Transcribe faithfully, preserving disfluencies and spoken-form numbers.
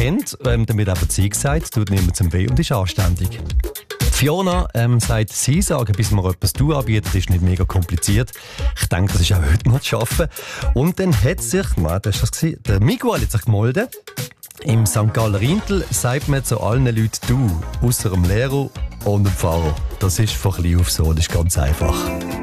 kennt. Ähm, dann wird eben sie gesagt, tut niemandem weh und ist anständig. Fiona ähm, sagt, sie sagen, bis man etwas du anbietet, ist nicht mega kompliziert. Ich denke, das ist auch heute noch zu schaffen. Und dann hat sich, nein, das ist das gewesen, der Miguel hat sich gemeldet. Im Sankt Galler Intel sagt man zu allen Leuten du, außer dem Lehrer und dem Pfarrer. Das ist von klein auf so, das ist ganz einfach.